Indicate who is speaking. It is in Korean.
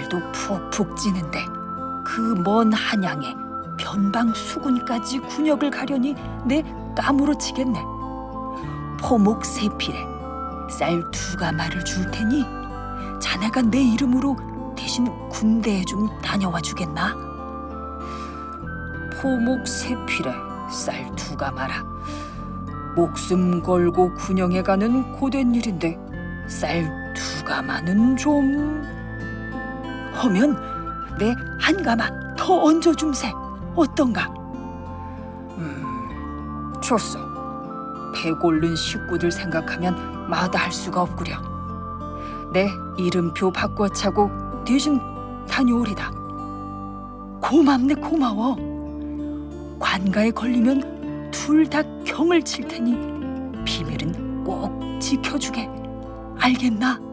Speaker 1: 살도 푹푹 찌는데 그 먼 한양에 변방 수군까지 군역을 가려니 내 까무러치겠네. 포목 3필에 쌀 2가마를 줄 테니 자네가 내 이름으로 대신 군대에 좀 다녀와 주겠나? 포목 3필에 쌀 2가마라. 목숨 걸고 군영에 가는 고된 일인데 쌀 2가마는 좀... 하면 내 1가마 더 얹어줌세. 어떤가? 좋소. 배고른 식구들 생각하면 마다할 수가 없구려. 내 이름표 바꿔 차고 대신 다녀오리다. 고맙네, 고마워. 관가에 걸리면 둘 다 경을 칠 테니 비밀은 꼭 지켜주게. 알겠나?